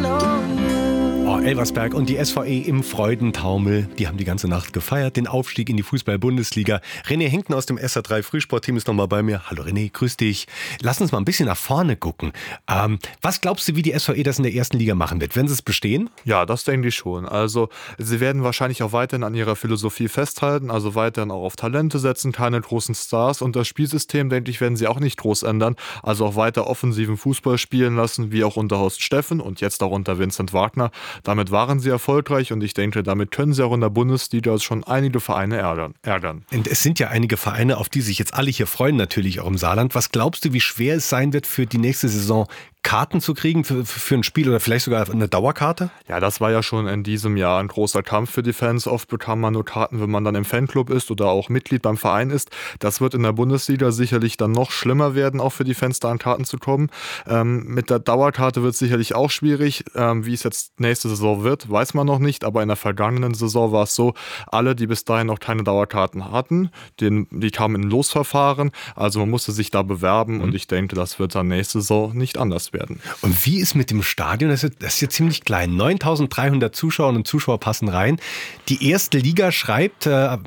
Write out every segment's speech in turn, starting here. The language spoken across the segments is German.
Oh, Elversberg und die SVE im Freudentaumel, die haben die ganze Nacht gefeiert, den Aufstieg in die Fußball-Bundesliga. René Hinken aus dem SA3 Frühsportteam ist nochmal bei mir. Hallo René, grüß dich. Lass uns mal ein bisschen nach vorne gucken. Was glaubst du, wie die SVE das in der ersten Liga machen wird? Werden sie es bestehen? Ja, das denke ich schon. Also sie werden wahrscheinlich auch weiterhin an ihrer Philosophie festhalten, also weiterhin auch auf Talente setzen, keine großen Stars, und das Spielsystem, denke ich, werden sie auch nicht groß ändern. Also auch weiter offensiven Fußball spielen lassen, wie auch unter Horst Steffen und jetzt auch unter Vincent Wagner. Damit waren sie erfolgreich und ich denke, damit können sie auch in der Bundesliga schon einige Vereine ärgern. Und es sind ja einige Vereine, auf die sich jetzt alle hier freuen, natürlich auch im Saarland. Was glaubst du, wie schwer es sein wird für die nächste Saison, Karten zu kriegen für ein Spiel oder vielleicht sogar eine Dauerkarte? Ja, das war ja schon in diesem Jahr ein großer Kampf für die Fans. Oft bekam man nur Karten, wenn man dann im Fanclub ist oder auch Mitglied beim Verein ist. Das wird in der Bundesliga sicherlich dann noch schlimmer werden, auch für die Fans da an Karten zu kommen. Mit der Dauerkarte wird es sicherlich auch schwierig. Wie es jetzt nächste Saison wird, weiß man noch nicht. Aber in der vergangenen Saison war es so, alle, die bis dahin noch keine Dauerkarten hatten, die kamen in ein Losverfahren. Also man musste sich da bewerben und ich denke, das wird dann nächste Saison nicht anders werden. Und wie ist mit dem Stadion? Das ist ja ziemlich klein. 9.300 Zuschauerinnen und Zuschauer passen rein. Die erste Liga schreibt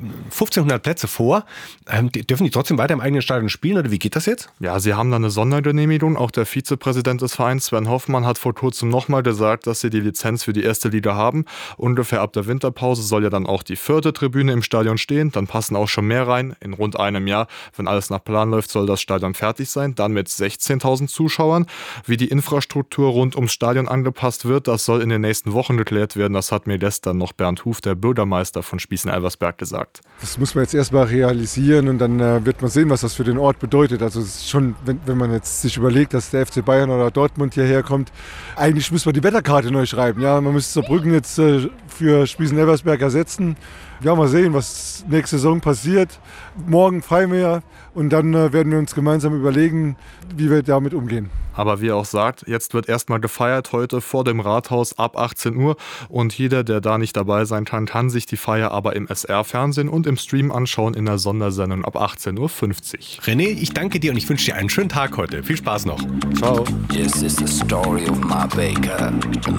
1.500 Plätze vor. Dürfen die trotzdem weiter im eigenen Stadion spielen oder wie geht das jetzt? Ja, sie haben da eine Sondergenehmigung. Auch der Vizepräsident des Vereins, Sven Hoffmann, hat vor kurzem nochmal gesagt, dass sie die Lizenz für die erste Liga haben. Ungefähr ab der Winterpause soll ja dann auch die 4. Tribüne im Stadion stehen. Dann passen auch schon mehr rein. In rund einem Jahr, wenn alles nach Plan läuft, soll das Stadion fertig sein. Dann mit 16.000 Zuschauern. Wie die Infrastruktur rund ums Stadion angepasst wird, das soll in den nächsten Wochen geklärt werden. Das hat mir gestern noch Bernd Huf, der Bürgermeister von Spießen-Elversberg, gesagt. Das muss man jetzt erstmal realisieren und dann wird man sehen, was das für den Ort bedeutet. Also es ist schon, wenn man jetzt sich überlegt, dass der FC Bayern oder Dortmund hierher kommt, eigentlich müssen wir die Wetterkarte neu schreiben. Ja, man müsste Saarbrücken jetzt für Spießen-Elversberg ersetzen. Ja, mal sehen, was nächste Saison passiert. Morgen feiern wir ja und dann werden wir uns gemeinsam überlegen, wie wir damit umgehen. Aber wie er auch sagt, jetzt wird erstmal gefeiert heute vor dem Rathaus ab 18 Uhr und jeder, der da nicht dabei sein kann, kann sich die Feier aber im SR-Fernsehen und im Stream anschauen in der Sondersendung ab 18.50 Uhr. René, ich danke dir und ich wünsche dir einen schönen Tag heute. Viel Spaß noch. Ciao. This is the story of my baker.